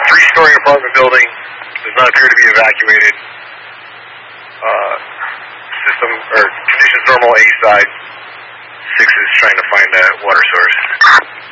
Three-story apartment building does not appear to be evacuated. System or conditions normal A side. 6 is trying to find a water source.